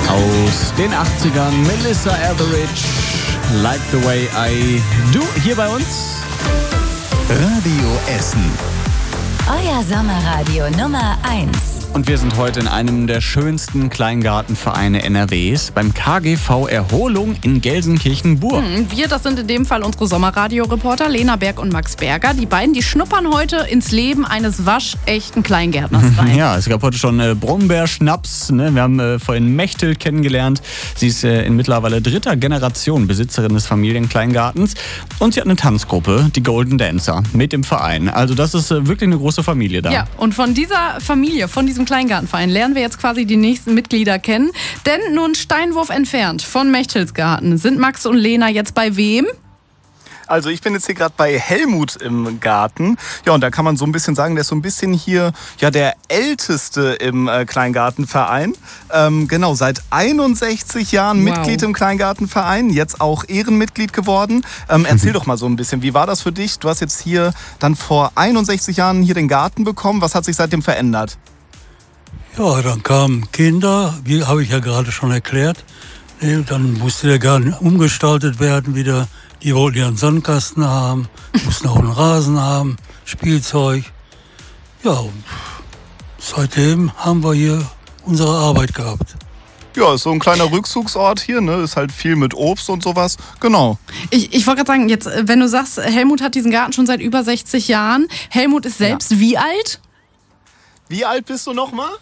Aus den 80ern, Melissa Etheridge, Like the Way I Do, hier bei uns. Radio Essen. Euer Sommerradio Nummer 1. Und wir sind heute in einem der schönsten Kleingartenvereine NRWs, beim KGV Erholung in Gelsenkirchen-Burg. Wir, das sind in dem Fall unsere Sommerradio-Reporter Lena Berg und Max Berger. Die beiden, die schnuppern heute ins Leben eines waschechten Kleingärtners rein. Ja, es gab heute schon Brombeerschnaps. Ne? Wir haben vorhin Mechthild kennengelernt. Sie ist in mittlerweile 3. Generation Besitzerin des Familienkleingartens. Und sie hat eine Tanzgruppe, die Golden Dancer, mit dem Verein. Also das ist wirklich eine große Familie da. Ja, und von dieser Familie, von diesem Kleingartenverein, lernen wir jetzt quasi die nächsten Mitglieder kennen. Denn nur einen Steinwurf entfernt von Mechthildsgarten sind Max und Lena jetzt bei wem? Also ich bin jetzt hier gerade bei Helmut im Garten. Ja, und da kann man so ein bisschen sagen, der ist so ein bisschen hier ja der Älteste im Kleingartenverein. Genau, seit 61 Jahren Mitglied im Kleingartenverein, jetzt auch Ehrenmitglied geworden. Erzähl doch mal so ein bisschen, wie war das für dich? Du hast jetzt hier dann vor 61 Jahren hier den Garten bekommen. Was hat sich seitdem verändert? Ja, dann kamen Kinder, wie habe ich ja gerade schon erklärt. Dann musste der Garten umgestaltet werden wieder. Die wollten ja einen Sandkasten haben, mussten auch einen Rasen haben, Spielzeug. Ja, und seitdem haben wir hier unsere Arbeit gehabt. Ja, ist so ein kleiner Rückzugsort hier, ne? Ist halt viel mit Obst und sowas. Genau. Ich wollte gerade sagen, jetzt, wenn du sagst, Helmut hat diesen Garten schon seit über 60 Jahren. Helmut ist selbst wie alt? Wie alt bist du nochmal?